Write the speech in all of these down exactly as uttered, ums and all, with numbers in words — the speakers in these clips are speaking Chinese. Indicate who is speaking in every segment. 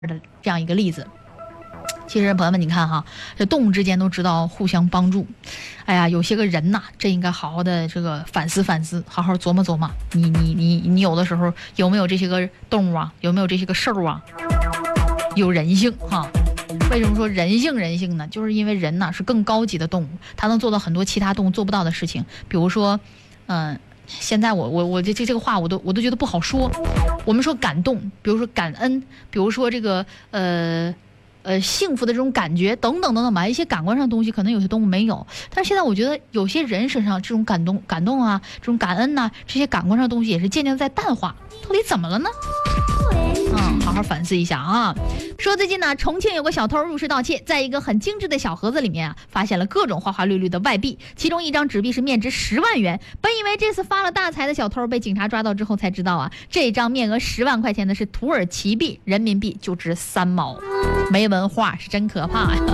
Speaker 1: 的这样一个例子。其实朋友们，你看哈，这动物之间都知道互相帮助。哎呀，有些个人呐，这应该好好的这个反思反思，好好琢磨琢磨。你你你你有的时候有没有这些个动物啊？有没有这些个兽啊？有人性哈。为什么说人性人性呢？就是因为人呐是更高级的动物，它能做到很多其他动物做不到的事情。比如说，嗯、呃，现在我我我这这这个话我都我都觉得不好说。我们说感动，比如说感恩，比如说这个呃。呃，幸福的这种感觉等等等等吧，一些感官上的东西可能有些动物没有，但是现在我觉得有些人身上这种感动、感动啊，这种感恩呐、啊，这些感官上的东西也是渐渐在淡化，到底怎么了呢？嗯，好好反思一下啊。说最近呢，重庆有个小偷入室盗窃，在一个很精致的小盒子里面啊，发现了各种花花绿绿的外币，其中一张纸币是面值十万元。本以为这次发了大财的小偷被警察抓到之后才知道啊，这张面额十万块钱的是土耳其币，人民币就值三毛。没文化是真可怕呀！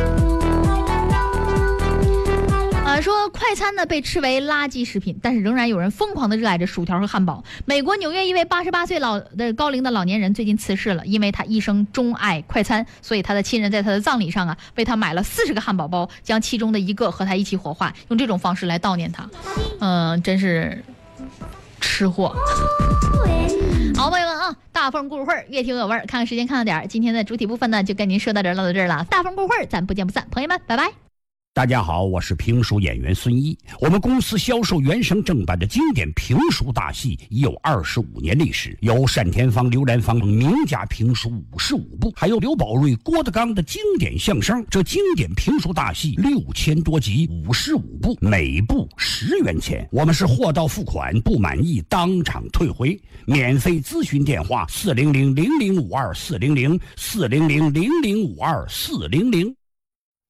Speaker 1: 呃，说快餐呢被斥为垃圾食品，但是仍然有人疯狂的热爱着薯条和汉堡。美国纽约一位八十八岁老的高龄的老年人最近辞世了，因为他一生钟爱快餐，所以他的亲人在他的葬礼上啊为他买了四十个汉堡包，将其中的一个和他一起火化，用这种方式来悼念他。嗯、呃，真是吃货。好朋友们啊，大凤故事会越听越有味儿，看看时间看了点儿，今天的主体部分呢就跟您说到这儿，唠到这儿了。大凤故事会咱不见不散，朋友们拜拜。
Speaker 2: 大家好，我是评书演员孙一。我们公司销售原声正版的经典评书大戏已有二十五年历史，有单田芳、刘兰芳名家评书五十五部，还有刘宝瑞、郭德纲的经典相声。这经典评书大戏六千多集，五十五部，每部十元钱。我们是货到付款，不满意当场退回。免费咨询电话：四零零零零五二四零零四零零零零五二四零零。